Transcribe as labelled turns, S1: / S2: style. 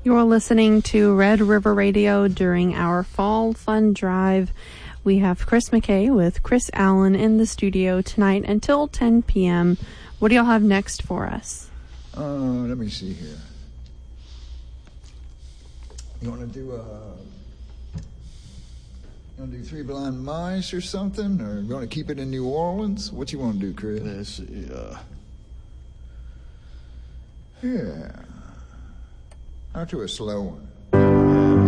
S1: You're listening to Red River Radio during our Fall Fun Drive. We have Chris McKay with Chris Allen in the studio tonight until 10 p.m. What do y'all have next for us?
S2: Let me see here. You want to do Three Blind Mice or something? Or you want to keep it in New Orleans? What you want to do, Chris?
S3: Let's see,
S2: Yeah. I'll do a slow one.